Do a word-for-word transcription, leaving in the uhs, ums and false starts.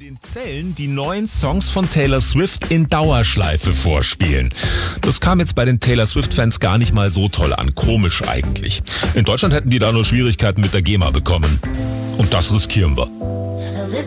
den Zellen die neuen Songs von Taylor Swift in Dauerschleife vorspielen. Das kam jetzt bei den Taylor Swift-Fans gar nicht mal so toll an. Komisch eigentlich. In Deutschland hätten die da nur Schwierigkeiten mit der GEMA bekommen. Und das riskieren wir.